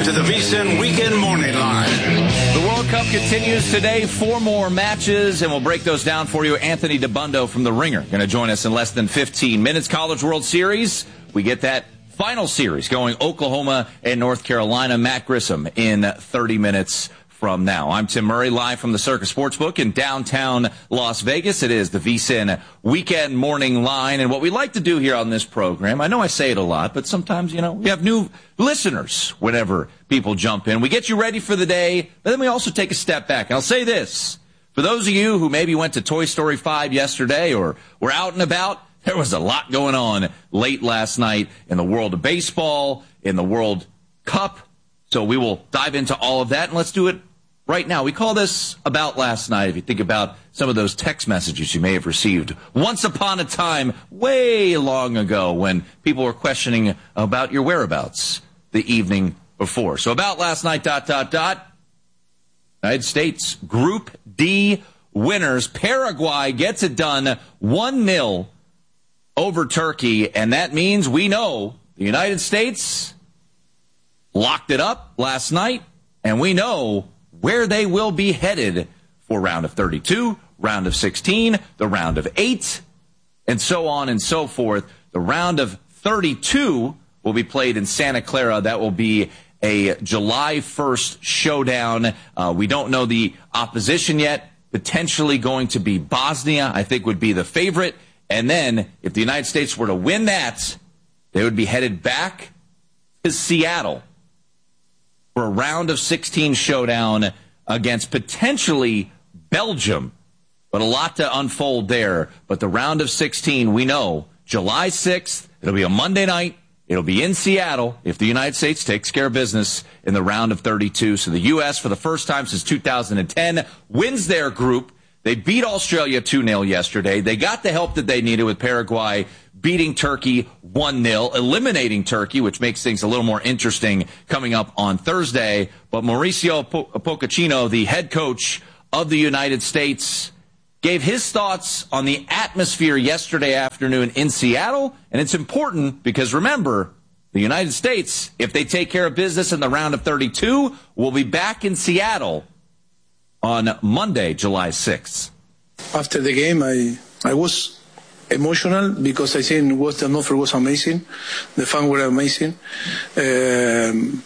to the VSiN Weekend Morning Line. The World Cup continues today. 4 more matches, and we'll break those down for you. Anthony DeBundo from The Ringer going to join us in less than 15 minutes. College World Series, we get that final series going Oklahoma and North Carolina. Matt Grissom in 30 minutes from now. I'm Tim Murray, live from the Circus Sportsbook in downtown Las Vegas. It is the VSiN Weekend Morning Line. And what we like to do here on this program, I know I say it a lot, but sometimes, we have new listeners whenever people jump in. We get you ready for the day, but then we also take a step back. And I'll say this, for those of you who maybe went to Toy Story 5 yesterday or were out and about, there was a lot going on late last night in the world of baseball, in the World Cup. So we will dive into all of that, and let's do it right now. We call this About Last Night. If you think about some of those text messages you may have received once upon a time, way long ago, when people were questioning about your whereabouts the evening before. So About Last Night, ... United States Group D winners. Paraguay gets it done 1-0 over Turkey, and that means we know the United States locked it up last night, and we know where they will be headed for round of 32, round of 16, the round of 8, and so on and so forth. The round of 32 will be played in Santa Clara. That will be a July 1st showdown. We don't know the opposition yet. Potentially going to be Bosnia, I think, would be the favorite. And then, if the United States were to win that, they would be headed back to Seattle for a round of 16 showdown against potentially Belgium. But a lot to unfold there. But the round of 16, we know, July 6th, it'll be a Monday night. It'll be in Seattle if the United States takes care of business in the round of 32. So the U.S., for the first time since 2010, wins their group. They beat Australia 2-0 yesterday. They got the help that they needed with Paraguay beating Turkey 1-0, eliminating Turkey, which makes things a little more interesting coming up on Thursday. But Mauricio Pochettino, the head coach of the United States, gave his thoughts on the atmosphere yesterday afternoon in Seattle. And it's important because, remember, the United States, if they take care of business in the round of 32, will be back in Seattle on Monday, July 6th. After the game, I was emotional because I think the atmosphere was amazing. The fans were amazing. The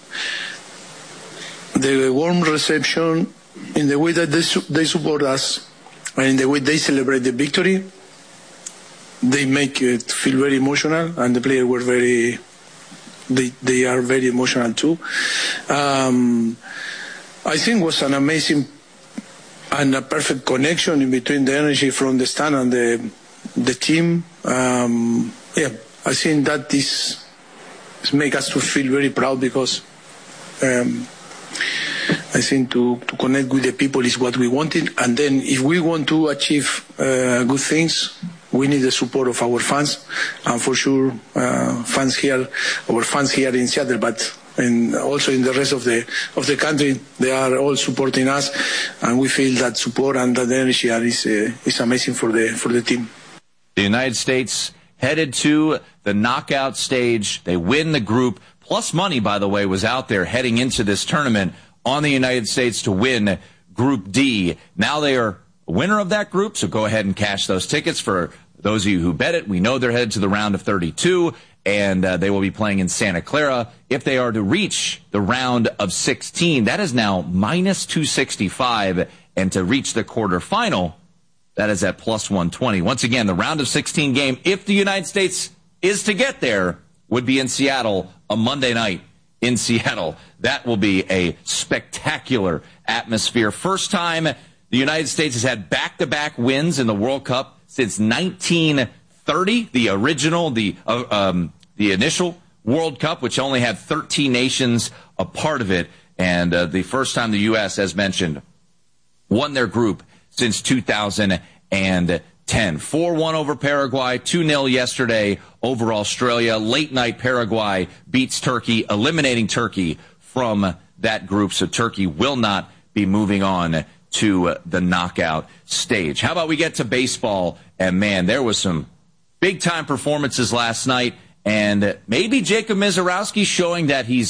warm reception, in the way that they support us, and in the way they celebrate the victory, they make it feel very emotional, and the players were they are very emotional too. I think it was an amazing and a perfect connection in between the energy from the stand and the team. I think that this make us to feel very proud because I think to connect with the people is what we wanted. And then if we want to achieve good things, we need the support of our fans, and for sure our fans here in Seattle, but and also in the rest of the country, they are all supporting us, and we feel that support and that energy is amazing for the team. The United States headed to the knockout stage. They win the group. Plus money, by the way, was out there heading into this tournament on the United States to win Group D. Now they are a winner of that group, so go ahead and cash those tickets. For those of you who bet it, we know they're headed to the round of 32. And they will be playing in Santa Clara. If they are to reach the round of 16, that is now minus 265. And to reach the quarterfinal, that is at plus 120. Once again, the round of 16 game, if the United States is to get there, would be in Seattle, a Monday night in Seattle. That will be a spectacular atmosphere. First time the United States has had back-to-back wins in the World Cup since 1930, the original, the initial World Cup, which only had 13 nations a part of it, and the first time the U.S., as mentioned, won their group since 2010. 4-1 over Paraguay, 2-0 yesterday over Australia. Late night, Paraguay beats Turkey, eliminating Turkey from that group, so Turkey will not be moving on to the knockout stage. How about we get to baseball? And, man, there was some big-time performances last night. And maybe Jacob Misiorowski showing that he's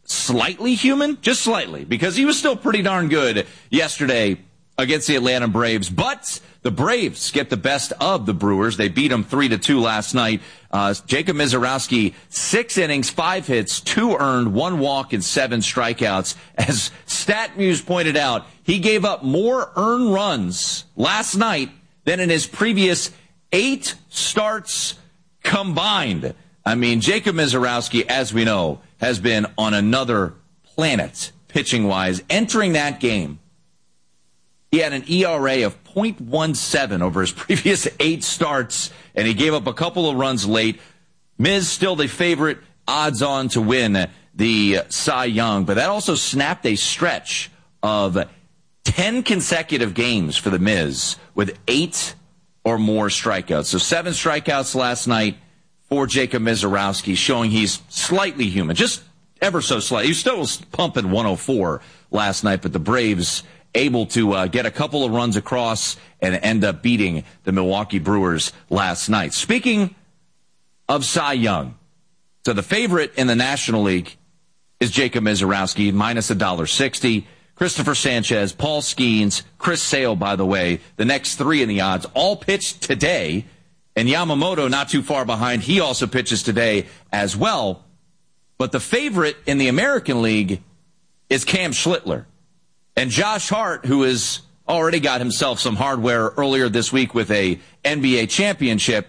slightly human, just slightly, because he was still pretty darn good yesterday against the Atlanta Braves. But the Braves get the best of the Brewers. They beat them 3-2 last night. Jacob Misiorowski, 6 innings, 5 hits, 2 earned, 1 walk, and 7 strikeouts. As StatMuse pointed out, he gave up more earned runs last night than in his previous 8 starts combined. I mean, Jacob Misiorowski, as we know, has been on another planet pitching-wise. Entering that game, he had an ERA of .17 over his previous 8 starts, and he gave up a couple of runs late. Miz still the favorite, odds-on to win the Cy Young, but that also snapped a stretch of 10 consecutive games for the Miz with 8 or more strikeouts. So 7 strikeouts last night for Jacob Misiorowski, showing he's slightly human, just ever so slightly. He still was pumping 104 last night, but the Braves able to get a couple of runs across and end up beating the Milwaukee Brewers last night. Speaking of Cy Young, so the favorite in the National League is Jacob Misiorowski, minus $1.60. Christopher Sanchez, Paul Skeens, Chris Sale, by the way, the next 3 in the odds, all pitched today. And Yamamoto, not too far behind, he also pitches today as well. But the favorite in the American League is Cam Schlittler. And Josh Hart, who has already got himself some hardware earlier this week with a NBA championship,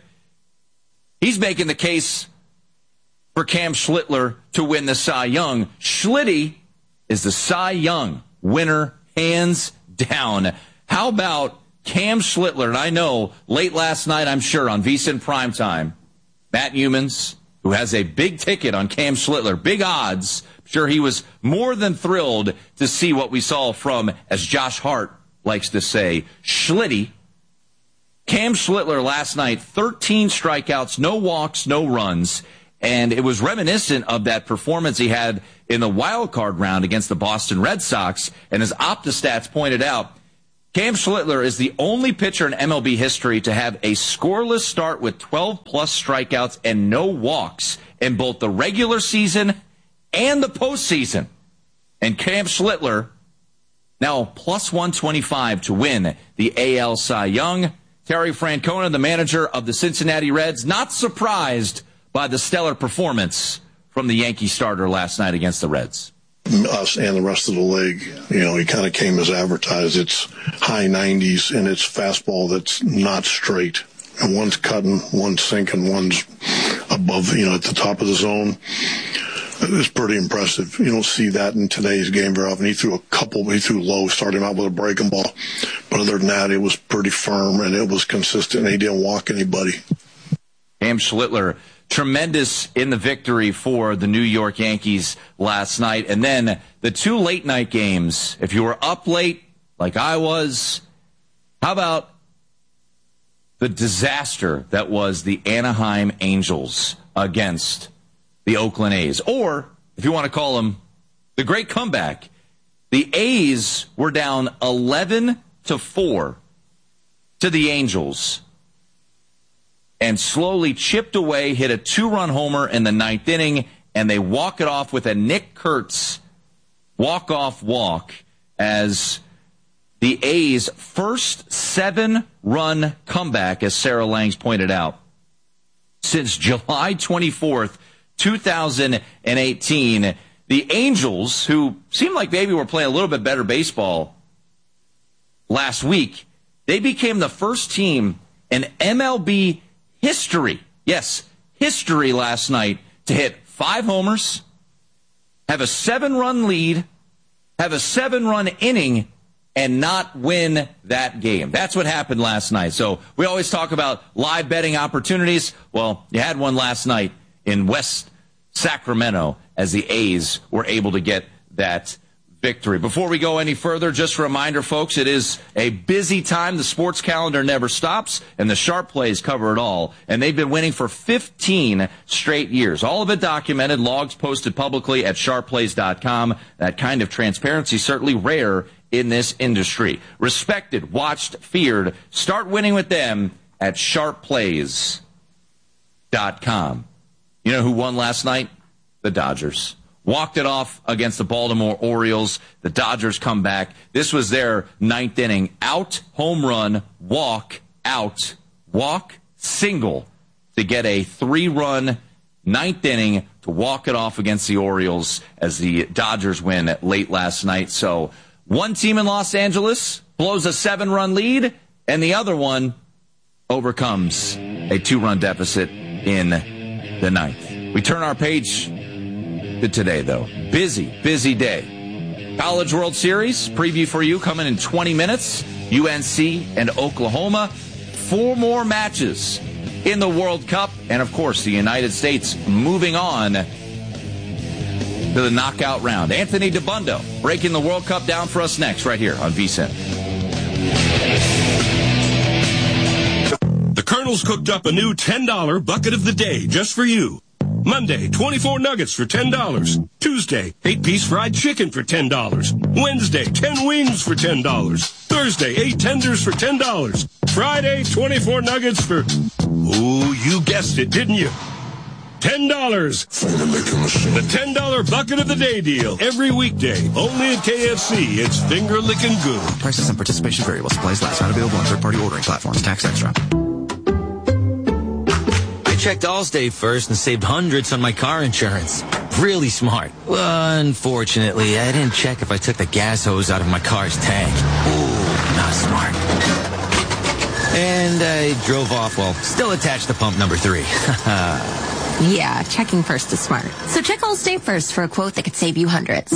he's making the case for Cam Schlittler to win the Cy Young. Schlitty is the Cy Young winner, hands down. How about Cam Schlittler? And I know late last night, I'm sure, on VSiN Primetime, Matt Humans, who has a big ticket on Cam Schlittler, big odds, I'm sure he was more than thrilled to see what we saw from, as Josh Hart likes to say, Schlitty. Cam Schlittler last night, 13 strikeouts, no walks, no runs, and it was reminiscent of that performance he had in the wild card round against the Boston Red Sox. And as OptaStats pointed out, Cam Schlittler is the only pitcher in MLB history to have a scoreless start with 12-plus strikeouts and no walks in both the regular season and the postseason. And Cam Schlittler now plus 125 to win the AL Cy Young. Terry Francona, the manager of the Cincinnati Reds, not surprised by the stellar performance from the Yankee starter last night against the Reds. Us and the rest of the league, he kind of came as advertised. It's high 90s, and it's fastball that's not straight. And one's cutting, one's sinking, one's above, at the top of the zone. It's pretty impressive. You don't see that in today's game very often. He threw low, starting out with a breaking ball. But other than that, it was pretty firm, and it was consistent, and he didn't walk anybody. Cam Schlittler, tremendous in the victory for the New York Yankees last night. And then the 2 late-night games. If you were up late, like I was, how about the disaster that was the Anaheim Angels against the Oakland A's? Or, if you want to call them, the great comeback. The A's were down 11-4 to the Angels and slowly chipped away, hit a 2-run homer in the 9th inning, and they walk it off with a Nick Kurtz walk-off walk as the A's first 7-run comeback, as Sarah Langs pointed out, since July 24th, 2018. The Angels, who seemed like maybe were playing a little bit better baseball last week, they became the first team in MLB history, yes, history last night, to hit 5 homers, have a 7-run lead, have a 7-run inning, and not win that game. That's what happened last night. So we always talk about live betting opportunities. Well, you had one last night in West Sacramento as the A's were able to get that victory. Before we go any further, just a reminder, folks, it is a busy time. The sports calendar never stops, and the Sharp Plays cover it all. And they've been winning for 15 straight years. All of it documented, logs posted publicly at sharpplays.com. That kind of transparency certainly rare in this industry. Respected, watched, feared. Start winning with them at sharpplays.com. You know who won last night? The Dodgers. walked it off against the Baltimore Orioles. The Dodgers come back. This was their ninth inning. Out, home run, walk, out, walk, single to get a 3-run ninth inning to walk it off against the Orioles as the Dodgers win late last night. So one team in Los Angeles blows a 7-run lead, and the other one overcomes a 2-run deficit in the ninth. We turn our page to today, though. Busy day. College World Series preview for you coming in 20 minutes. UNC and Oklahoma. 4 more matches in the World Cup. And, of course, the United States moving on to the knockout round. Anthony DeBundo breaking the World Cup down for us next right here on VSiN. The Colonel's cooked up a new $10 bucket of the day just for you. Monday, 24 nuggets for $10. Tuesday, 8-piece fried chicken for $10. Wednesday, 10 wings for $10. Thursday, 8 tenders for $10. Friday, 24 nuggets for... Ooh, you guessed it, didn't you? $10. The $10 bucket of the day deal. Every weekday. Only at KFC. It's finger licking good. Prices and participation vary while supplies last. Not available on third-party ordering platforms. Tax extra. I checked Allstate first and saved hundreds on my car insurance. Really smart. Well, unfortunately, I didn't check if I took the gas hose out of my car's tank. Ooh, not smart. And I drove off while still attached to pump number 3. Yeah, checking first is smart. So check Allstate first for a quote that could save you hundreds.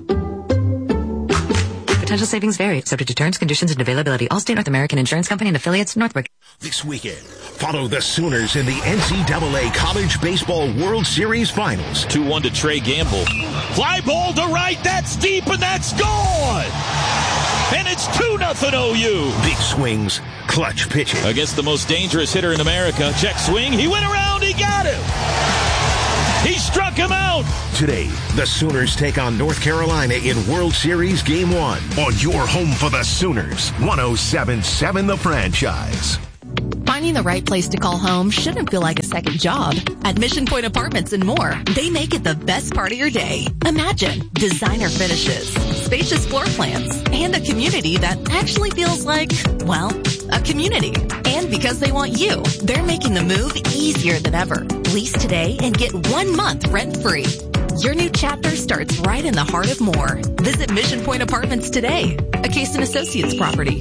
Potential savings vary, subject to terms, conditions, and availability. Allstate North American Insurance Company and affiliates, Northbrook. This weekend, follow the Sooners in the NCAA College Baseball World Series Finals. 2-1 to Trey Gamble. Fly ball to right, that's deep, and that's gone! And it's 2-0 OU. Big swings, clutch pitching. Against the most dangerous hitter in America. Check swing, he went around, he got him! He struck him out! Today, the Sooners take on North Carolina in World Series Game 1 on your home for the Sooners, 107.7 The Franchise. Finding the right place to call home shouldn't feel like a second job. At Mission Point Apartments and more, they make it the best part of your day. Imagine designer finishes, spacious floor plans, and a community that actually feels like, well, a community. And because they want you, they're making the move easier than ever. Lease today and get 1 month rent-free. Your new chapter starts right in the heart of Moore. Visit Mission Point Apartments today, a Case & Associates property.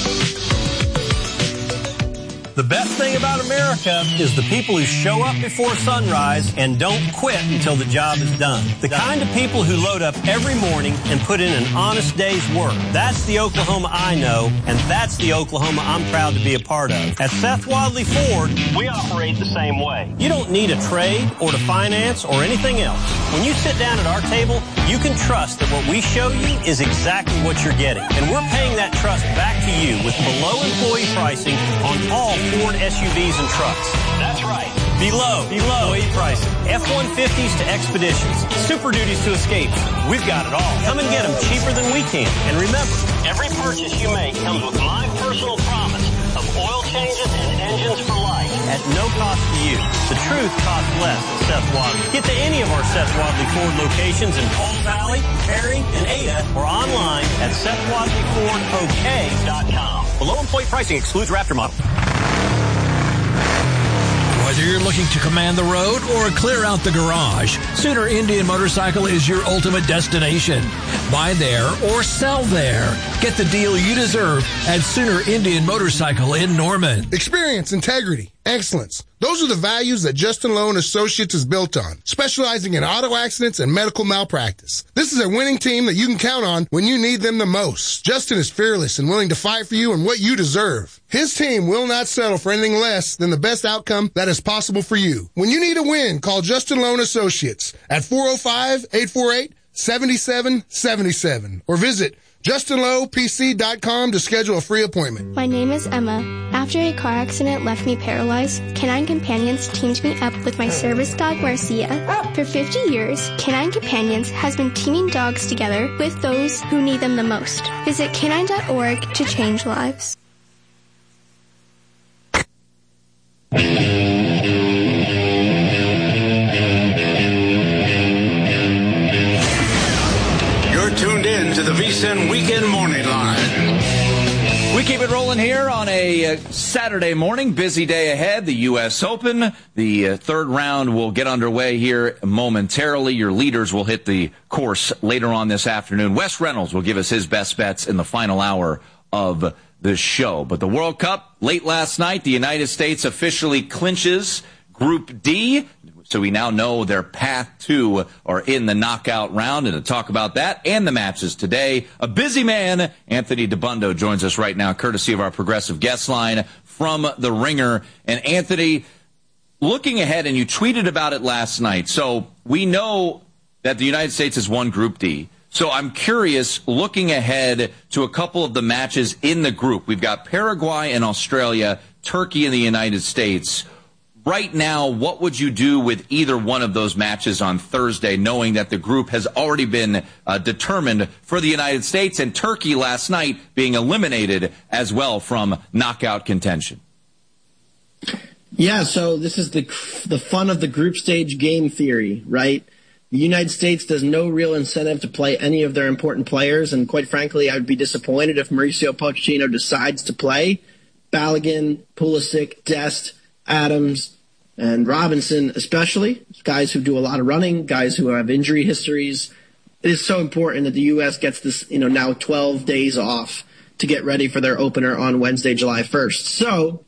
The best thing about America is the people who show up before sunrise and don't quit until the job is done. The kind of people who load up every morning and put in an honest day's work. That's the Oklahoma I know, and that's the Oklahoma I'm proud to be a part of. At Seth Wadley Ford, we operate the same way. You don't need a trade or to finance or anything else. When you sit down at our table, you can trust that what we show you is exactly what you're getting. And we're paying that trust back to you with below employee pricing on all Ford SUVs and trucks. That's right. Below employee pricing. F-150s to Expeditions. Super Duties to Escapes. We've got it all. Come and get them cheaper than we can. And remember, every purchase you make comes with my personal promise of oil changes and engines for life at no cost to you. The truth costs less at Seth Wadley. Get to any of our Seth Wadley Ford locations in Coles Valley, Perry, and Ada, or online at SethWadleyFordOK.com. Below employee pricing excludes Raptor model. Whether you're looking to command the road or clear out the garage, Sooner Indian Motorcycle is your ultimate destination. Buy there or sell there. Get the deal you deserve at Sooner Indian Motorcycle in Norman. Experience, integrity, excellence. Those are the values that Justin Lowe & Associates is built on, specializing in auto accidents and medical malpractice. This is a winning team that you can count on when you need them the most. Justin is fearless and willing to fight for you and what you deserve. His team will not settle for anything less than the best outcome that is possible for you. When you need a win, call Justin Lowe & Associates at 405-848-7777 or visit JustinLowePC.com to schedule a free appointment. My name is Emma. After a car accident left me paralyzed, Canine Companions teamed me up with my service dog, Marcia. For 50 years, Canine Companions has been teaming dogs together with those who need them the most. Visit canine.org to change lives. VSIN Weekend Morning Line. We keep it rolling here on a Saturday morning. Busy day ahead. The U.S. Open. The third round will get underway here momentarily. Your leaders will hit the course later on this afternoon. Wes Reynolds will give us his best bets in the final hour of the show. But the World Cup, late last night, the United States officially clinches Group D. So we now know their path to or in the knockout round. And to talk about that and the matches today, a busy man, Anthony Dabbundo, joins us right now, courtesy of our progressive guest line from The Ringer. And Anthony, looking ahead, and you tweeted about it last night. So we know that the United States has won Group D. So I'm curious, looking ahead to a couple of the matches in the group. We've got Paraguay and Australia, Turkey and the United States. Right now, what would you do with either one of those matches on Thursday, knowing that the group has already been determined for the United States, and Turkey last night being eliminated as well from knockout contention? Yeah, so this is the fun of the group stage game theory, right? The United States does no real incentive to play any of their important players, and quite frankly, I would be disappointed if Mauricio Pochettino decides to play Balogun, Pulisic, Dest, Adams, and Robinson, especially guys who do a lot of running, guys who have injury histories. It is so important that the U.S. gets this, now 12 days off to get ready for their opener on Wednesday, July 1st. So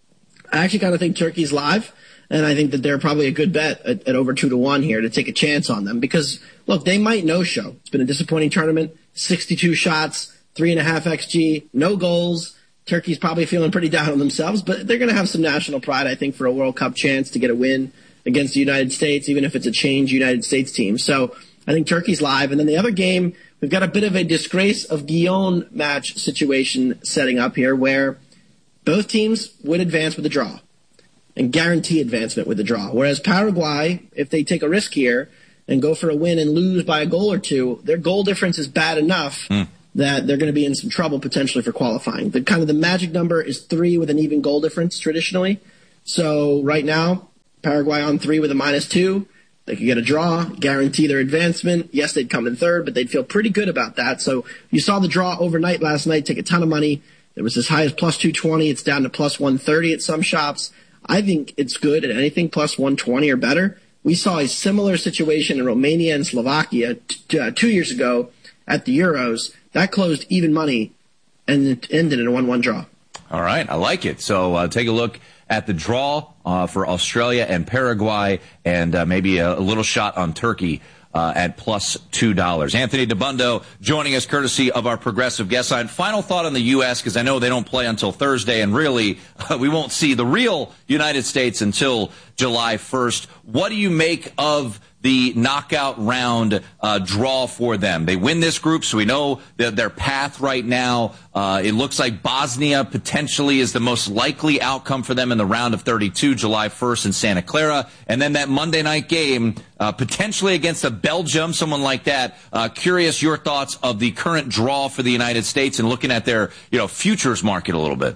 I actually kind of think Turkey's live, and I think that they're probably a good bet at over 2-1 here to take a chance on them because, look, they might no-show. It's been a disappointing tournament, 62 shots, 3.5 XG, no goals. Turkey's probably feeling pretty down on themselves, but they're going to have some national pride, I think, for a World Cup chance to get a win against the United States, even if it's a changed United States team. So I think Turkey's live. And then the other game, we've got a bit of a disgrace of Guion match situation setting up here where both teams would advance with a draw and guarantee advancement with a draw. Whereas Paraguay, if they take a risk here and go for a win and lose by a goal or two, their goal difference is bad enough that they're going to be in some trouble potentially for qualifying. The magic number is 3 with an even goal difference traditionally. So right now, Paraguay on 3 with a -2. They could get a draw, guarantee their advancement. Yes, they'd come in third, but they'd feel pretty good about that. So you saw the draw overnight last night take a ton of money. It was as high as +220. It's down to +130 at some shops. I think it's good at anything +120 or better. We saw a similar situation in Romania and Slovakia 2 years ago at the Euros. That closed even money, and it ended in a 1-1 draw. All right, I like it. So take a look at the draw for Australia and Paraguay, and maybe a little shot on Turkey at +$2. Anthony Dabbundo joining us courtesy of our progressive guest line. Final thought on the U.S., because I know they don't play until Thursday, and really we won't see the real United States until July 1st. What do you make of the knockout round draw for them? They win this group, so we know their path right now. It looks like Bosnia potentially is the most likely outcome for them in the round of 32, July 1st in Santa Clara. And then that Monday night game, potentially against a Belgium, someone like that. Curious your thoughts of the current draw for the United States and looking at their futures market a little bit.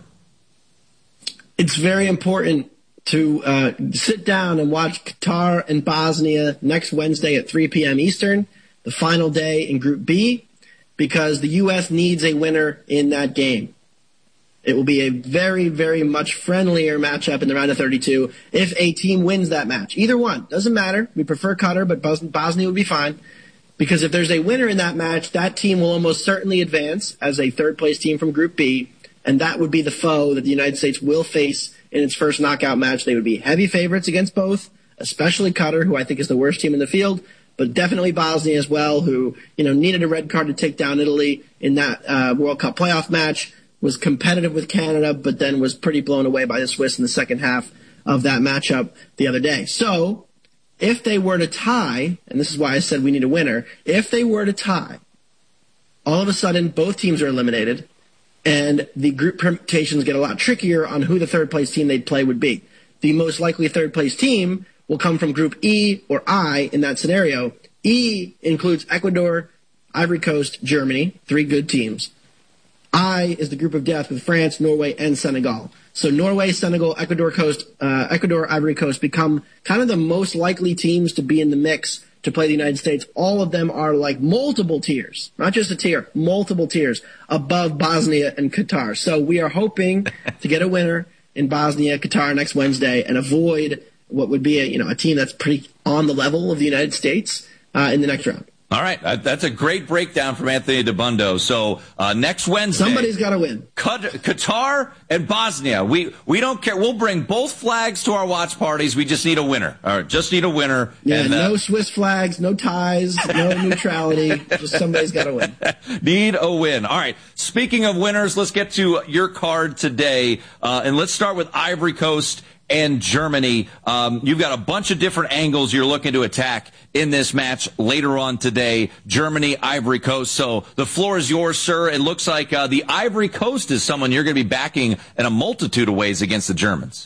It's very important to sit down and watch Qatar and Bosnia next Wednesday at 3 p.m. Eastern, the final day in Group B, because the U.S. needs a winner in that game. It will be a very, very much friendlier matchup in the round of 32 if a team wins that match. Either one. Doesn't matter. We prefer Qatar, but Bosnia would be fine. Because if there's a winner in that match, that team will almost certainly advance as a third-place team from Group B, and that would be the foe that the United States will face in its first knockout match. They would be heavy favorites against both, especially Qatar, who I think is the worst team in the field, but definitely Bosnia as well, who needed a red card to take down Italy in that World Cup playoff match, was competitive with Canada, but then was pretty blown away by the Swiss in the second half of that matchup the other day. So if they were to tie, and this is why I said we need a winner, if they were to tie, all of a sudden both teams are eliminated, and the group permutations get a lot trickier on who the third-place team they'd play would be. The most likely third-place team will come from Group E or I in that scenario. E includes Ecuador, Ivory Coast, Germany, 3 good teams. I is the group of death with France, Norway, and Senegal. So Norway, Senegal, Ecuador, Ivory Coast become kind of the most likely teams to be in the mix to play the United States. All of them are like multiple tiers, not just a tier, multiple tiers above Bosnia and Qatar. So we are hoping to get a winner in Bosnia, Qatar next Wednesday and avoid what would be a team that's pretty on the level of the United States in the next round. All right. That's a great breakdown from Anthony Dabbundo. So next Wednesday, somebody's got to win. Qatar and Bosnia. We don't care. We'll bring both flags to our watch parties. We just need a winner. All right, just need a winner. Yeah, and, no Swiss flags, no ties, no neutrality. Just somebody's got to win. Need a win. All right. Speaking of winners, let's get to your card today. And let's start with Ivory Coast and Germany. You've got a bunch of different angles you're looking to attack in this match later on today. Germany, Ivory Coast. So the floor is yours, sir. It looks like the Ivory Coast is someone you're going to be backing in a multitude of ways against the Germans.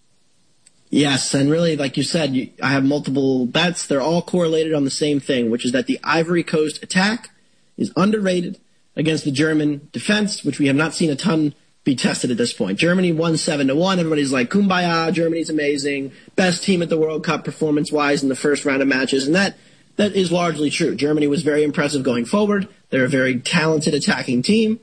Yes, and really, like you said, I have multiple bets. They're all correlated on the same thing, which is that the Ivory Coast attack is underrated against the German defense, which we have not seen a ton be tested at this point. Germany won 7-1. Everybody's like, kumbaya, Germany's amazing. Best team at the World Cup performance-wise in the first round of matches. And that is largely true. Germany was very impressive going forward. They're a very talented attacking team.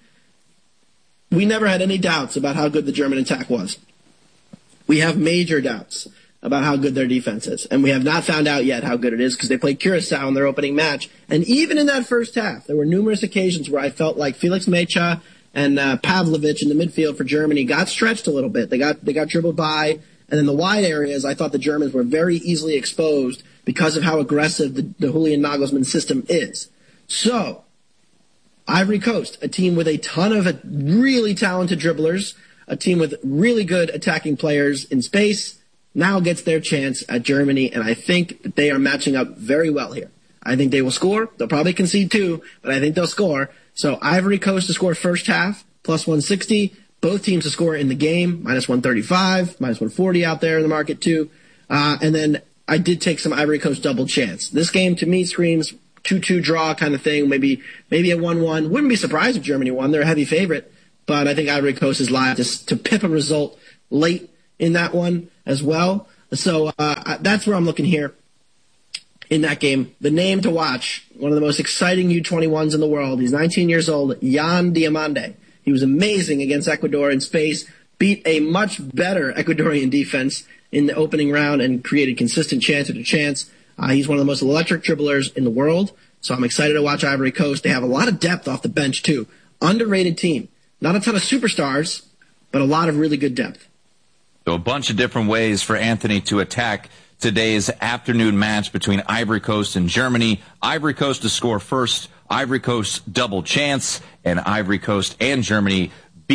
We never had any doubts about how good the German attack was. We have major doubts about how good their defense is. And we have not found out yet how good it is because they played Curacao in their opening match. And even in that first half, there were numerous occasions where I felt like Felix Mecha and Pavlovic in the midfield for Germany got stretched a little bit. They got dribbled by, and in the wide areas, I thought the Germans were very easily exposed because of how aggressive the Julian Nagelsmann system is. So, Ivory Coast, a team with a ton of really talented dribblers, a team with really good attacking players in space, now gets their chance at Germany, and I think that they are matching up very well here. I think they will score. They'll probably concede too, but I think they'll score. So Ivory Coast to score first half, plus 160. Both teams to score in the game, minus 135, minus 140 out there in the market too. And then I did take some Ivory Coast double chance. This game to me screams 2-2 draw kind of thing, maybe a 1-1. Wouldn't be surprised if Germany won. They're a heavy favorite. But I think Ivory Coast is live to pip a result late in that one as well. So that's where I'm looking here. In that game, the name to watch, one of the most exciting U21s in the world. He's 19 years old, Jan Diomande. He was amazing against Ecuador in space, beat a much better Ecuadorian defense in the opening round and created consistent chance after chance. He's one of the most electric dribblers in the world, so I'm excited to watch Ivory Coast. They have a lot of depth off the bench, too. Underrated team. Not a ton of superstars, but a lot of really good depth. So a bunch of different ways for Anthony to attack today's afternoon match between Ivory Coast and Germany. Ivory Coast to score first, Ivory Coast double chance, and Ivory Coast and Germany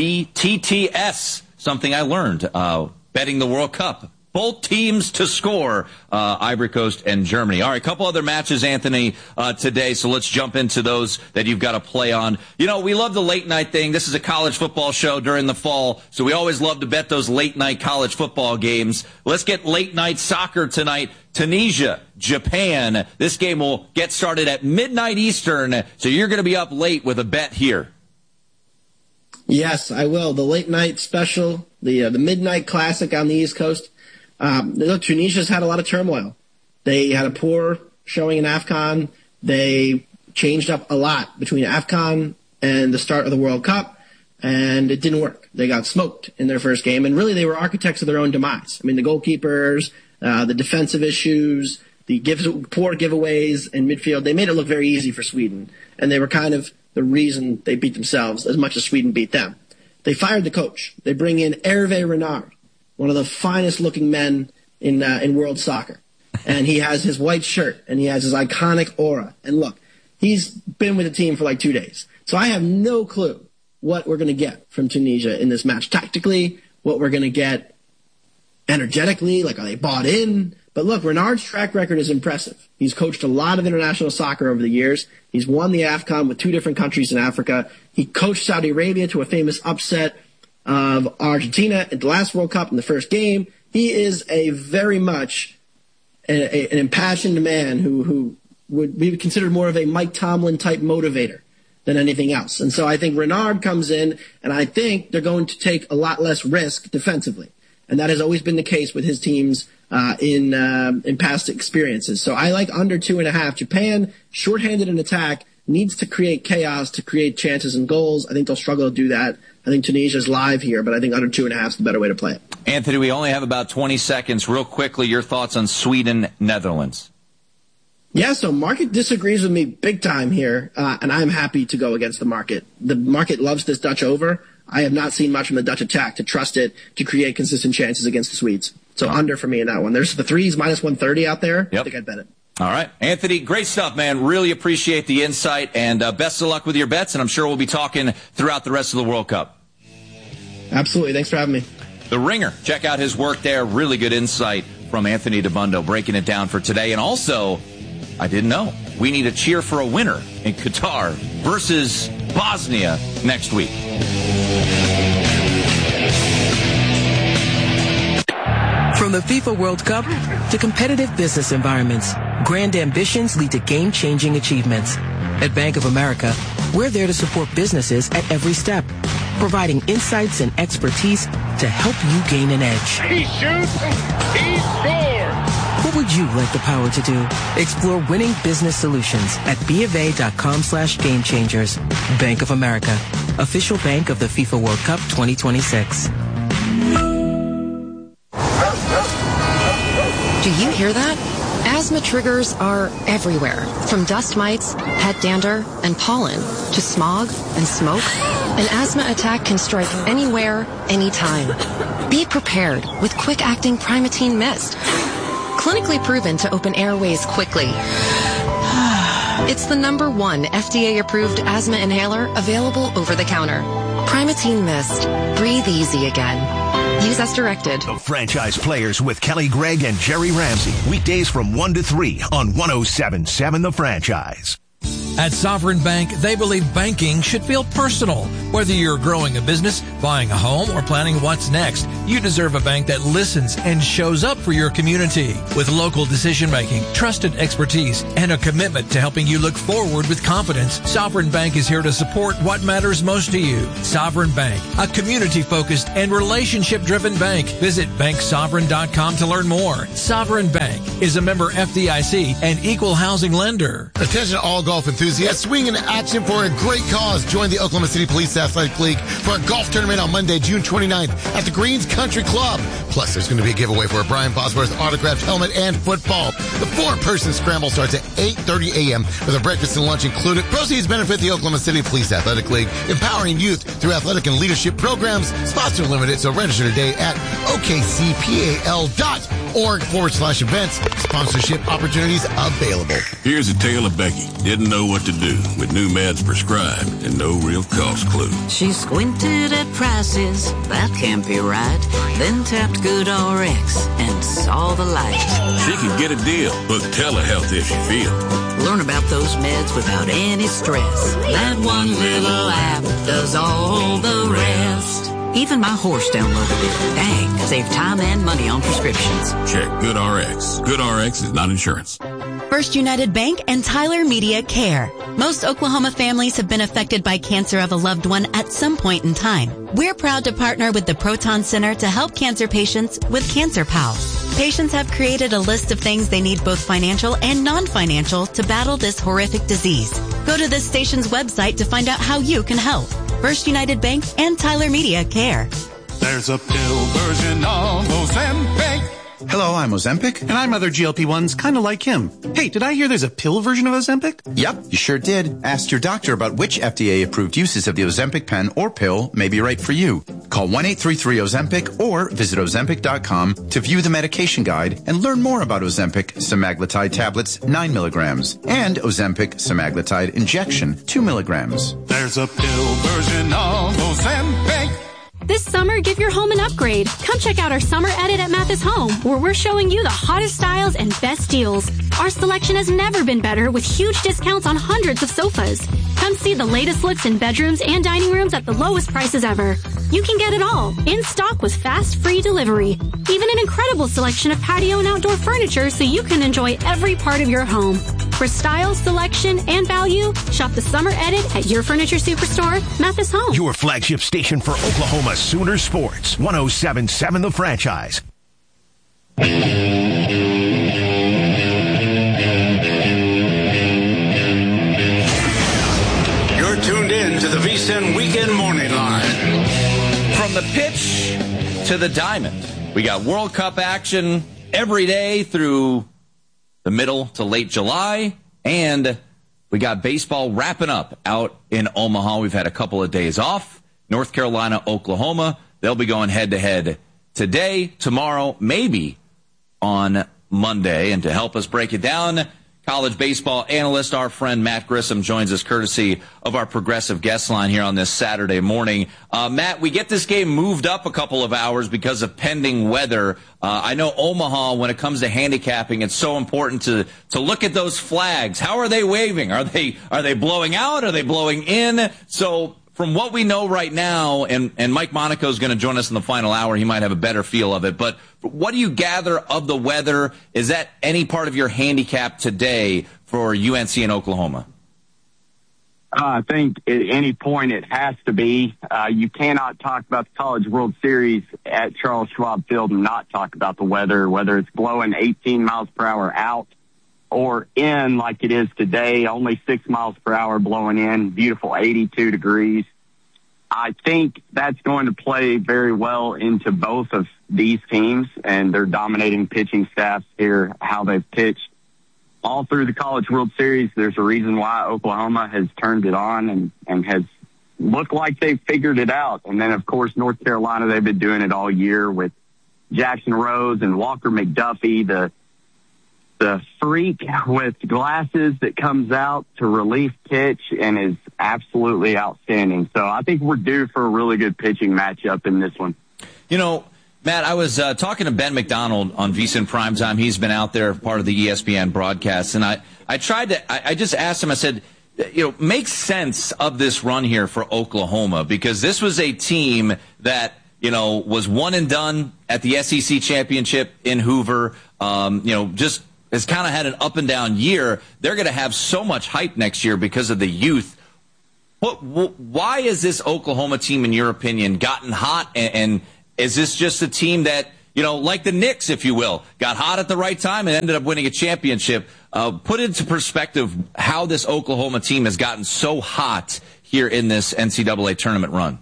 BTTS, something I learned betting the World Cup. Both teams to score, Ivory Coast and Germany. All right, a couple other matches, Anthony, today, so let's jump into those that you've got to play on. You know, we love the late night thing. This is a college football show during the fall, so we always love to bet those late night college football games. Let's get late night soccer tonight. Tunisia, Japan. This game will get started at midnight Eastern, so you're going to be up late with a bet here. Yes, I will. The late night special, the midnight classic on the East Coast. Look, Tunisia's had a lot of turmoil. They had a poor showing in AFCON. They changed up a lot between AFCON and the start of the World Cup, and it didn't work. They got smoked in their first game, and really they were architects of their own demise. I mean, the goalkeepers, the defensive issues, the poor giveaways in midfield, they made it look very easy for Sweden, and they were kind of the reason they beat themselves as much as Sweden beat them. They fired the coach. They bring in Hervé Renard, one of the finest looking men in world soccer. And he has his white shirt, and he has his iconic aura. And look, he's been with the team for like 2 days. So I have no clue what we're going to get from Tunisia in this match. Tactically, what we're going to get energetically, like are they bought in? But look, Renard's track record is impressive. He's coached a lot of international soccer over the years. He's won the AFCON with 2 different countries in Africa. He coached Saudi Arabia to a famous upset of Argentina at the last World Cup in the first game. He is a very much an impassioned man who would be considered more of a Mike Tomlin type motivator than anything else. And so I think Renard comes in, and I think they're going to take a lot less risk defensively. And that has always been the case with his teams in past experiences. So I like under 2.5. Japan, shorthanded in attack, needs to create chaos to create chances and goals. I think they'll struggle to do that. I think Tunisia's live here, but I think under 2.5 is the better way to play it. Anthony, we only have about 20 seconds. Real quickly, your thoughts on Sweden, Netherlands. Yeah, so market disagrees with me big time here, and I'm happy to go against the market. The market loves this Dutch over. I have not seen much from the Dutch attack to trust it to create consistent chances against the Swedes. So under for me in that one. There's the threes, minus 130 out there. Yep. I think I'd bet it. All right. Anthony, great stuff, man. Really appreciate the insight, and best of luck with your bets, and I'm sure we'll be talking throughout the rest of the World Cup. Absolutely. Thanks for having me. The Ringer. Check out his work there. Really good insight from Anthony Dabbundo, breaking it down for today. And also, I didn't know, we need a cheer for a winner in Qatar versus Bosnia next week. From the FIFA World Cup to competitive business environments, grand ambitions lead to game-changing achievements. At Bank of America, we're there to support businesses at every step, providing insights and expertise to help you gain an edge. He shoots, he scores! What would you like the power to do? Explore winning business solutions at BofA.com/gamechangers. Bank of America, official bank of the FIFA World Cup 2026. Do you hear that? Asthma triggers are everywhere, from dust mites, head dander, and pollen, to smog and smoke. An asthma attack can strike anywhere, anytime. Be prepared with quick-acting Primatene Mist. Clinically proven to open airways quickly. It's the #1 FDA-approved asthma inhaler available over the counter. Primatene Mist. Breathe easy again. Use as directed. The Franchise Players with Kelly Gregg and Jerry Ramsey. Weekdays from 1 to 3 on 107.7 The Franchise. At Sovereign Bank, they believe banking should feel personal. Whether you're growing a business, buying a home, or planning what's next, you deserve a bank that listens and shows up for your community. With local decision-making, trusted expertise, and a commitment to helping you look forward with confidence, Sovereign Bank is here to support what matters most to you. Sovereign Bank, a community-focused and relationship-driven bank. Visit banksovereign.com to learn more. Sovereign Bank is a member FDIC and equal housing lender. Attention all golf enthusiasts, swing in action for a great cause. Join the Oklahoma City Police Athletic League for a golf tournament on Monday, June 29th at the Greens Country Club. Plus, there's going to be a giveaway for a Brian Bosworth autographed helmet and football. The 4-person scramble starts at 8:30 a.m. with a breakfast and lunch included. Proceeds benefit the Oklahoma City Police Athletic League, empowering youth through athletic and leadership programs. Spots are limited, so register today at okcpal.org/events. Sponsorship opportunities available. Here's a tale of Becky. Didn't know what to do with new meds prescribed and no real cost clue. She squinted at prices, that can't be right. Then tapped GoodRx and saw the light. She could get a deal. Book telehealth if she feels. Learn about those meds without any stress. That one little app does all the rest. Even my horse downloaded it. Dang, save time and money on prescriptions. Check GoodRx. GoodRx is not insurance. First United Bank and Tyler Media Care. Most Oklahoma families have been affected by cancer of a loved one at some point in time. We're proud to partner with the Proton Center to help cancer patients with Cancer Pals. Patients have created a list of things they need, both financial and non-financial, to battle this horrific disease. Go to this station's website to find out how you can help. First United Bank and Tyler Media Care. There's a pill version of Ozempic. Hello, I'm Ozempic. And I'm other GLP-1s kind of like him. Hey, did I hear there's a pill version of Ozempic? Yep, you sure did. Ask your doctor about which FDA-approved uses of the Ozempic pen or pill may be right for you. Call 1-833-OZEMPIC or visit Ozempic.com to view the medication guide and learn more about Ozempic semaglutide tablets 9 milligrams and Ozempic semaglutide injection 2 milligrams. There's a pill version of Ozempic. This summer, give your home an upgrade. Come check out our summer edit at Mathis Home, where we're showing you the hottest styles and best deals. Our selection has never been better, with huge discounts on hundreds of sofas. Come see the latest looks in bedrooms and dining rooms at the lowest prices ever. You can get it all, in stock with fast, free delivery. Even an incredible selection of patio and outdoor furniture so you can enjoy every part of your home. For style, selection, and value, shop the summer edit at your furniture superstore, Mathis Home. Your flagship station for Oklahoma Sooner Sports, 107.7 The Franchise. VSiN Weekend Morning Line. From the pitch to the diamond, we got World Cup action every day through the middle to late July, and we got baseball wrapping up out in Omaha. We've had a couple of days off. North Carolina, Oklahoma, they'll be going head-to-head today, tomorrow, maybe on Monday. And to help us break it down, college baseball analyst, our friend Matt Grissom, joins us courtesy of our progressive guest line here on this Saturday morning. Matt, we get this game moved up a couple of hours because of pending weather. I know Omaha, when it comes to handicapping, it's so important to look at those flags. How are they waving? Are they blowing out? Are they blowing in? So from what we know right now, and Mike Monaco is going to join us in the final hour, he might have a better feel of it, but what do you gather of the weather? Is that any part of your handicap today for UNC and Oklahoma? I think at any point it has to be. You cannot talk about the College World Series at Charles Schwab Field and not talk about the weather, whether it's blowing 18 miles per hour out or in like it is today, only 6 miles per hour blowing in, beautiful 82 degrees. I think that's going to play very well into both of these teams and their dominating pitching staffs here, how they've pitched all through the College World Series. There's a reason why Oklahoma has turned it on and has looked like they've figured it out. And then, of course, North Carolina, they've been doing it all year with Jackson Rose and Walker McDuffie, the freak with glasses that comes out to relief pitch and is absolutely outstanding. So I think we're due for a really good pitching matchup in this one. You know, Matt, I was talking to Ben McDonald on VSiN Primetime. He's been out there, part of the ESPN broadcast, and I just asked him, I said, make sense of this run here for Oklahoma, because this was a team that, was one and done at the SEC championship in Hoover, just has kind of had an up and down year. They're going to have so much hype next year because of the youth. Why is this Oklahoma team, in your opinion, gotten hot? And is this just a team that, like the Knicks, if you will, got hot at the right time and ended up winning a championship? Put into perspective how this Oklahoma team has gotten so hot here in this NCAA tournament run.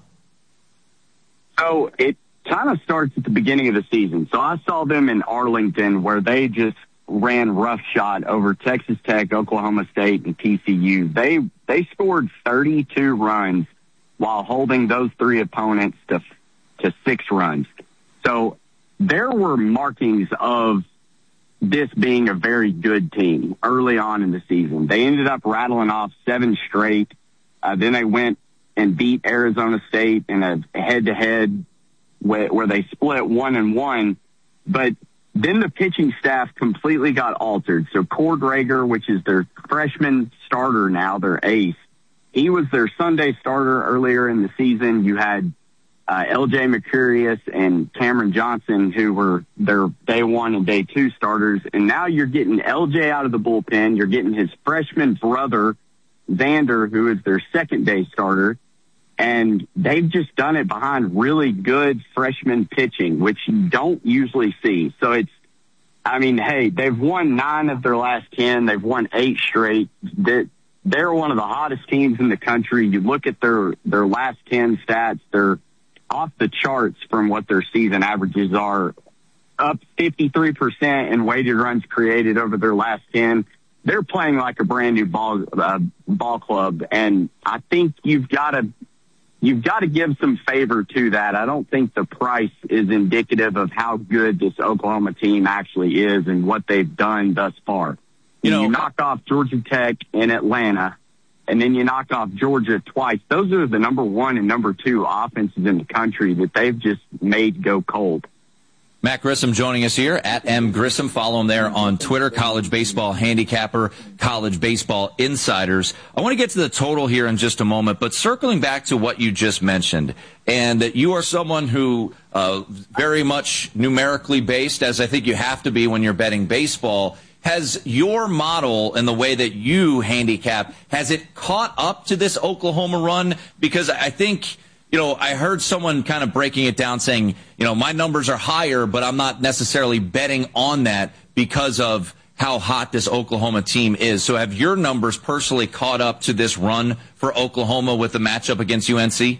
So it kind of starts at the beginning of the season. So I saw them in Arlington, where they just ran roughshod over Texas Tech, Oklahoma State, and TCU. They scored 32 runs while holding those three opponents to 6 runs. So there were markings of this being a very good team early on in the season. They ended up rattling off 7 straight. Then they went and beat Arizona State in a head-to-head where they split 1-1. But then the pitching staff completely got altered. So Cord Rager, which is their freshman starter now, their ace, he was their Sunday starter earlier in the season. You had L.J. Mercurius and Cameron Johnson, who were their day 1 and day 2 starters. And now you're getting L.J. out of the bullpen. You're getting his freshman brother, Xander, who is their second day starter. And they've just done it behind really good freshman pitching, which you don't usually see. So they've won 9 of their last 10. They've won 8 straight. They're one of the hottest teams in the country. You look at their last 10 stats, they're off the charts from what their season averages are, up 53% in weighted runs created over their last 10. They're playing like a brand new ball club. And I think you've got to give some favor to that. I don't think the price is indicative of how good this Oklahoma team actually is and what they've done thus far. You knock off Georgia Tech in Atlanta, and then you knock off Georgia twice. Those are the number 1 and number 2 offenses in the country that they've just made go cold. Matt Grissom joining us here at M. Grissom. Follow him there on Twitter, College Baseball Handicapper, College Baseball Insiders. I want to get to the total here in just a moment, but circling back to what you just mentioned, and you are someone who very much numerically based, as I think you have to be when you're betting baseball. Has your model and the way that you handicap, has it caught up to this Oklahoma run? Because I think, I heard someone kind of breaking it down saying, my numbers are higher, but I'm not necessarily betting on that because of how hot this Oklahoma team is. So have your numbers personally caught up to this run for Oklahoma with the matchup against UNC?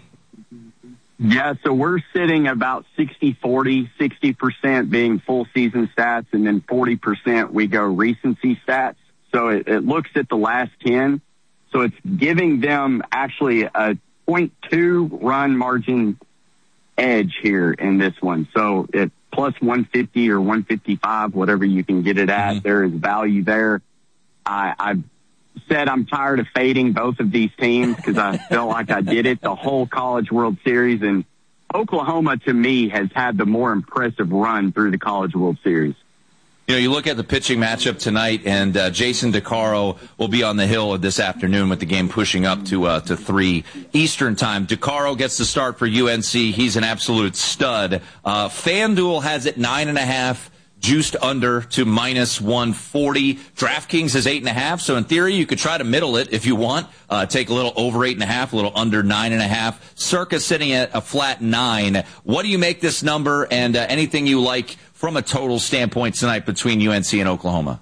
Yeah, so we're sitting about 60-40, 60% being full season stats, and then 40% we go recency stats. So it looks at the last 10. So it's giving them actually a 0.2 run margin edge here in this one. So it plus 150 or 155, whatever you can get it at, there is value there. I've said I'm tired of fading both of these teams because I felt like I did it the whole College World Series. And Oklahoma, to me, has had the more impressive run through the College World Series. You know, you look at the pitching matchup tonight, and Jason DeCaro will be on the hill this afternoon with the game pushing up to 3 Eastern time. DeCaro gets the start for UNC. He's an absolute stud. FanDuel has it 9.5. Juiced under to minus 140. DraftKings is 8.5. So in theory, you could try to middle it if you want. Take a little over 8.5, a little under 9.5. Circa sitting at a flat 9. What do you make this number, and anything you like from a total standpoint tonight between UNC and Oklahoma?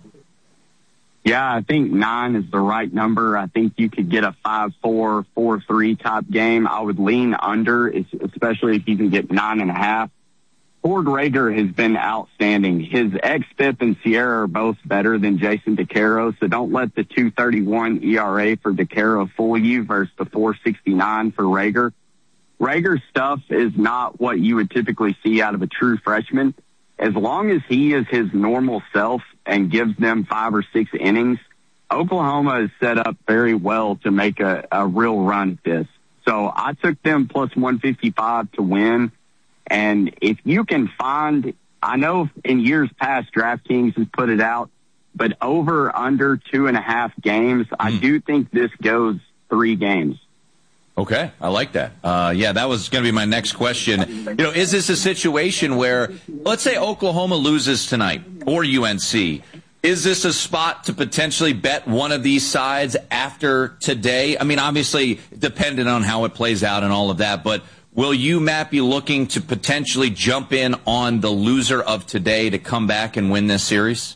Yeah, I think 9 is the right number. I think you could get a 5-4, 4-3 type game. I would lean under, especially if you can get 9.5. Ford Rager has been outstanding. His xFIP and Sierra are both better than Jason DeCaro, so don't let the 2.31 ERA for DeCaro fool you versus the 4.69 for Rager. Rager's stuff is not what you would typically see out of a true freshman. As long as he is his normal self and gives them 5 or 6 innings, Oklahoma is set up very well to make a real run at this. So I took them plus 155 to win. And if you can find, I know in years past DraftKings has put it out, but over under 2.5 games, I do think this goes 3 games. Okay, I like that. Yeah, that was going to be my next question. You know, is this a situation where, let's say Oklahoma loses tonight or UNC? Is this a spot to potentially bet one of these sides after today? I mean, obviously, dependent on how it plays out and all of that, but will you, Matt, be looking to potentially jump in on the loser of today to come back and win this series?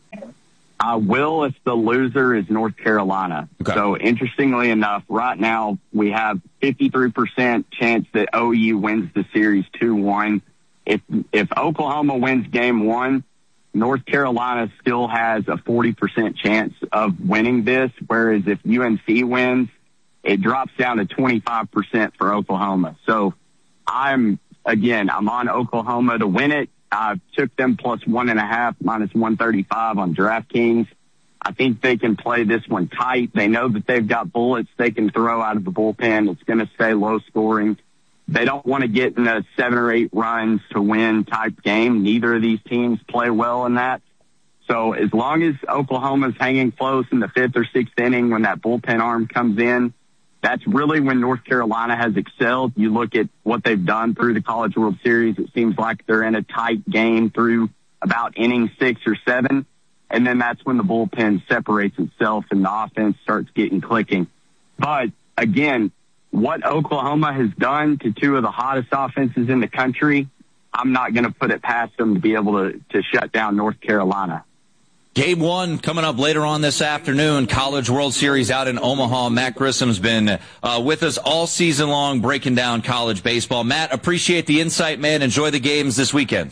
I will if the loser is North Carolina. Okay. So interestingly enough, right now we have 53% chance that OU wins the series 2-1. If Oklahoma wins game 1, North Carolina still has a 40% chance of winning this, whereas if UNC wins, it drops down to 25% for Oklahoma. So I'm on Oklahoma to win it. I took them plus 1.5, minus 135 on DraftKings. I think they can play this one tight. They know that they've got bullets they can throw out of the bullpen. It's going to stay low scoring. They don't want to get in a 7 or 8 runs to win type game. Neither of these teams play well in that. So as long as Oklahoma's hanging close in the 5th or 6th inning when that bullpen arm comes in, that's really when North Carolina has excelled. You look at what they've done through the College World Series. It seems like they're in a tight game through about inning 6 or 7. And then that's when the bullpen separates itself and the offense starts getting clicking. But again, what Oklahoma has done to 2 of the hottest offenses in the country, I'm not going to put it past them to be able to shut down North Carolina. Game 1 coming up later on this afternoon. College World Series out in Omaha. Matt Grissom's been with us all season long breaking down college baseball. Matt, appreciate the insight, man. Enjoy the games this weekend.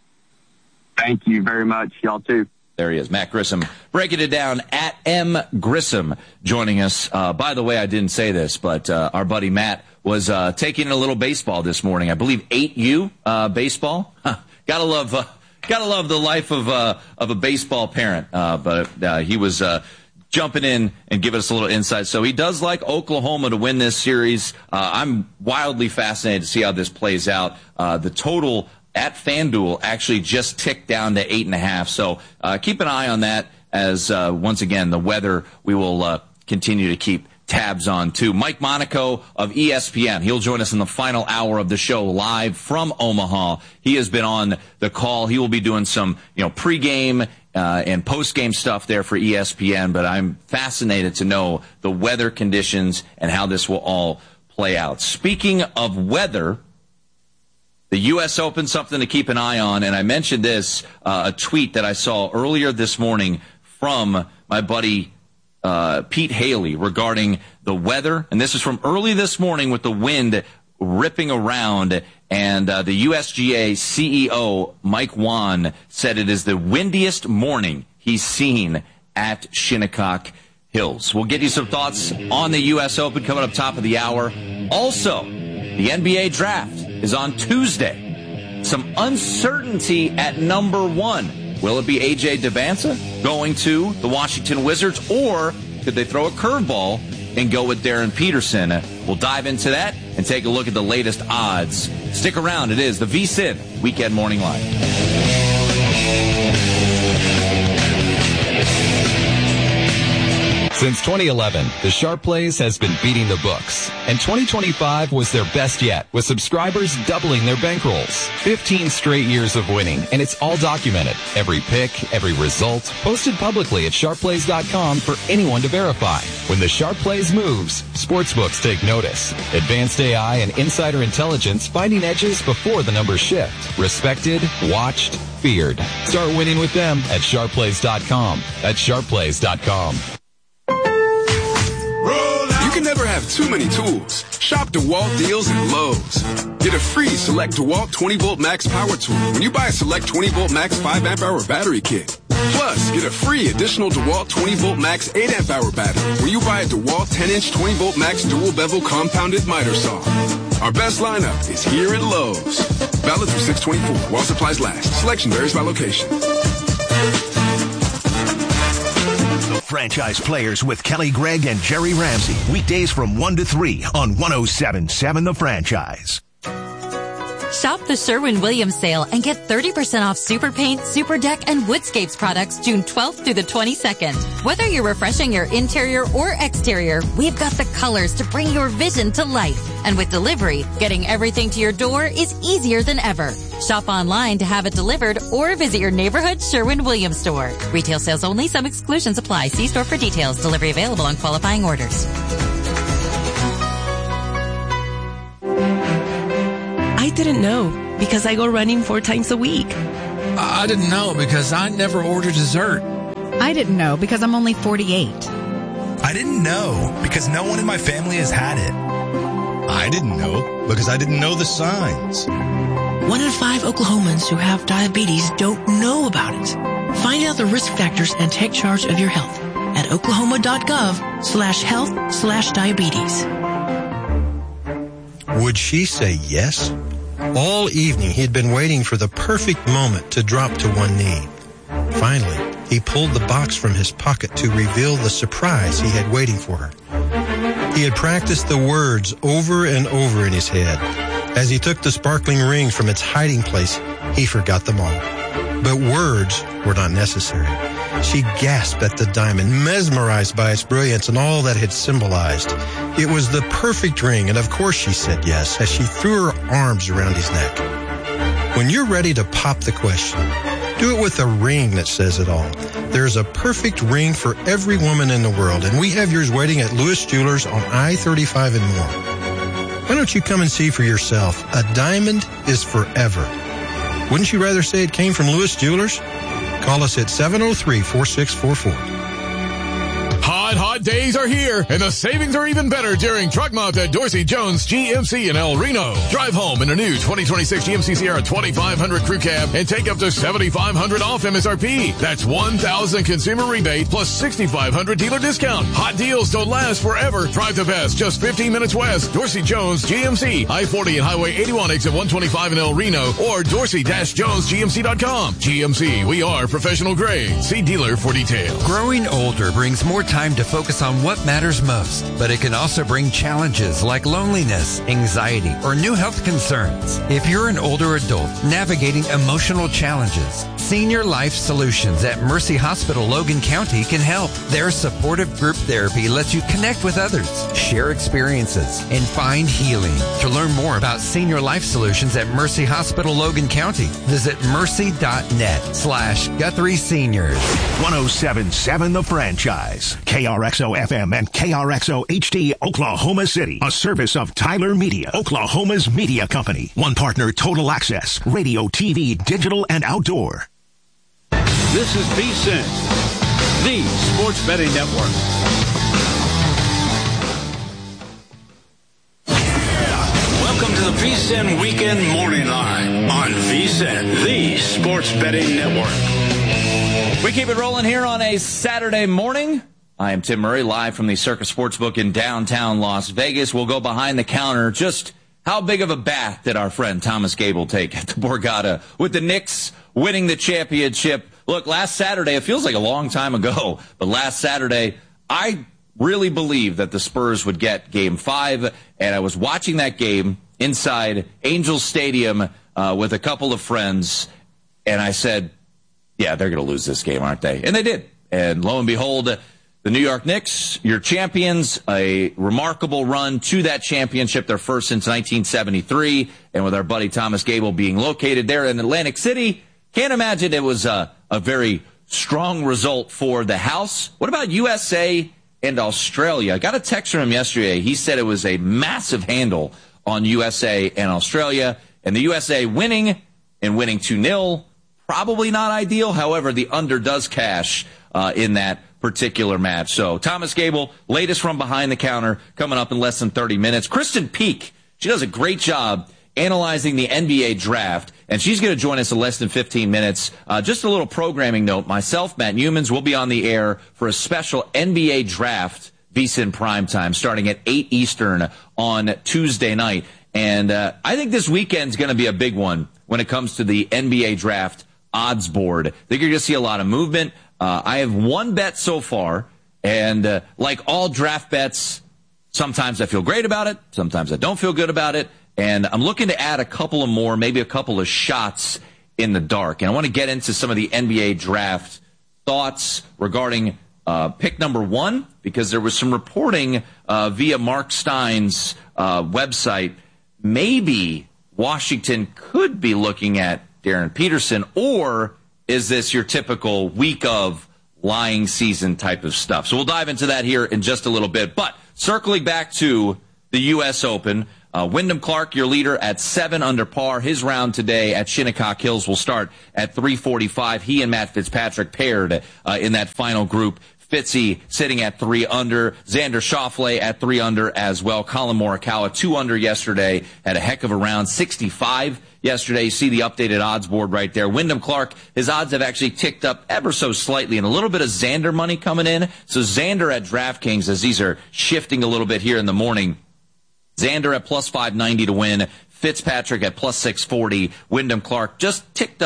Thank you very much. Y'all too. There he is, Matt Grissom, breaking it down at M. Grissom, joining us. By the way, I didn't say this, but our buddy Matt was taking in a little baseball this morning. I believe 8U baseball. Gotta love the life of a baseball parent. But he was jumping in and giving us a little insight. So he does like Oklahoma to win this series. I'm wildly fascinated to see how this plays out. The total at FanDuel actually just ticked down to 8.5. So keep an eye on that as, once again, the weather we will continue to keep tabs on, too. Mike Monaco of ESPN. He'll join us in the final hour of the show live from Omaha. He has been on the call. He will be doing some, pregame and postgame stuff there for ESPN, but I'm fascinated to know the weather conditions and how this will all play out. Speaking of weather, The U.S. Open, something to keep an eye on. And I mentioned this, a tweet that I saw earlier this morning from my buddy Pete Haley regarding the weather. And this is from early this morning with the wind ripping around. And the USGA CEO, Mike Wan, said it is the windiest morning he's seen at Shinnecock Hills. We'll get you some thoughts on the U.S. Open coming up top of the hour. Also, the NBA draft is on Tuesday. Some uncertainty at number 1. Will it be A.J. Devanza going to the Washington Wizards, or could they throw a curveball and go with Darren Peterson? We'll dive into that and take a look at the latest odds. Stick around. It is the VSiN Weekend Morning Live. Since 2011, the Sharp Plays has been beating the books, and 2025 was their best yet, with subscribers doubling their bankrolls. 15 straight years of winning, and it's all documented. Every pick, every result, posted publicly at sharpplays.com for anyone to verify. When the Sharp Plays moves, sportsbooks take notice. Advanced AI and insider intelligence finding edges before the numbers shift. Respected, watched, feared. Start winning with them at sharpplays.com. That's sharpplays.com. You can never have too many tools. Shop DeWalt deals at Lowe's. Get a free Select DeWalt 20-volt max power tool when you buy a Select 20-volt max 5-amp-hour battery kit. Plus, get a free additional DeWalt 20-volt max 8-amp-hour battery when you buy a DeWalt 10-inch 20-volt max dual-bevel compounded miter saw. Our best lineup is here at Lowe's. Valid through 6/24 while supplies last. Selection varies by location. Franchise Players with Kelly Gregg and Jerry Ramsey. Weekdays from 1 to 3 on 107.7 The Franchise. Shop the Sherwin-Williams sale and get 30% off Super Paint, Super Deck, and Woodscapes products June 12th through the 22nd. Whether you're refreshing your interior or exterior, we've got the colors to bring your vision to life. And with delivery, getting everything to your door is easier than ever. Shop online to have it delivered or visit your neighborhood Sherwin-Williams store. Retail sales only. Some exclusions apply. See store for details. Delivery available on qualifying orders. I didn't know because I go running 4 times a week. I didn't know because I never order dessert. I didn't know because I'm only 48. I didn't know because no one in my family has had it. I didn't know because I didn't know the signs. 1 in 5 Oklahomans who have diabetes don't know about it. Find out the risk factors and take charge of your health at oklahoma.gov/health/diabetes. Would she say yes? All evening, he had been waiting for the perfect moment to drop to one knee. Finally, he pulled the box from his pocket to reveal the surprise he had waiting for her. He had practiced the words over and over in his head. As he took the sparkling ring from its hiding place, he forgot them all. But words were not necessary. She gasped at the diamond, mesmerized by its brilliance and all that it symbolized. It was the perfect ring, and of course she said yes, as she threw her arms around his neck. When you're ready to pop the question, do it with a ring that says it all. There's a perfect ring for every woman in the world, and we have yours waiting at Lewis Jewelers on I-35 and more. Why don't you come and see for yourself? A diamond is forever. Wouldn't you rather say it came from Lewis Jewelers? Call us at 703-4644. Hot days are here, and the savings are even better during Truck Month at Dorsey Jones GMC in El Reno. Drive home in a new 2026 GMC Sierra 2500 Crew Cab and take up to $7,500 off MSRP. That's $1,000 consumer rebate plus $6,500 dealer discount. Hot deals don't last forever. Drive the best, just 15 minutes west. Dorsey Jones GMC, I-40 and Highway 81 exit 125 in El Reno, or dorsey-jonesgmc.com. GMC, we are professional grade. See dealer for details. Growing older brings more time to focus on what matters most, but it can also bring challenges like loneliness, anxiety, or new health concerns. If you're an older adult navigating emotional challenges, Senior Life Solutions at Mercy Hospital Logan County can help. Their supportive group therapy lets you connect with others, share experiences, and find healing. To learn more about Senior Life Solutions at Mercy Hospital, Logan County, visit mercy.net/Guthrie Seniors. 107.7 The Franchise. KRXO FM and KRXO HD, Oklahoma City. A service of Tyler Media, Oklahoma's media company. One partner, Total Access. Radio, TV, digital, and outdoor. This is VSiN, the Sports Betting Network. Welcome to the VSiN Weekend Morning Line on VSiN, the Sports Betting Network. We keep it rolling here on a Saturday morning. I am Tim Murray, live from the Circus Sportsbook in downtown Las Vegas. We'll go behind the counter. Just how big of a bath did our friend Thomas Gable take at the Borgata with the Knicks winning the championship? Look, last Saturday, it feels like a long time ago, but last Saturday, I really believed that the Spurs would get Game 5, and I was watching that game inside Angels Stadium with a couple of friends, and I said, yeah, they're going to lose this game, aren't they? And they did. And lo and behold, the New York Knicks, your champions, a remarkable run to that championship, their first since 1973, and with our buddy Thomas Gable being located there in Atlantic City, can't imagine it was a very strong result for the house. What about USA and Australia? I got a text from him yesterday. He said it was a massive handle on USA and Australia, and the USA winning and winning 2-0. Probably not ideal. However, the under does cash in that particular match. So Thomas Gable, latest from behind the counter, coming up in less than 30 minutes. Kristen Peak, she does a great job analyzing the NBA draft, and she's going to join us in less than 15 minutes. Just a little programming note. Myself, Matt Newmans, will be on the air for a special NBA draft VSiN primetime starting at 8 Eastern on Tuesday night. And I think this weekend's going to be a big one when it comes to the NBA draft odds board. I think you're going to see a lot of movement. I have one bet so far, and like all draft bets, sometimes I feel great about it, sometimes I don't feel good about it, and I'm looking to add a couple of more, maybe a couple of shots in the dark. And I want to get into some of the NBA draft thoughts regarding pick number 1, because there was some reporting via Mark Stein's website. Maybe Washington could be looking at Darren Peterson, or is this your typical week of lying season type of stuff? So we'll dive into that here in just a little bit. But circling back to the U.S. Open, Wyndham Clark, your leader, at 7 under par. His round today at Shinnecock Hills will start at 3:45. He and Matt Fitzpatrick paired in that final group. Fitzy sitting at 3 under. Xander Schauffele at 3 under as well. Colin Morikawa 2 under yesterday. Had a heck of a round. 65 yesterday. You see the updated odds board right there. Wyndham Clark, his odds have actually ticked up ever so slightly, and a little bit of Xander money coming in. So Xander at DraftKings, as these are shifting a little bit here in the morning. Xander at plus 590 to win. Fitzpatrick at plus 640. Wyndham Clark just ticked up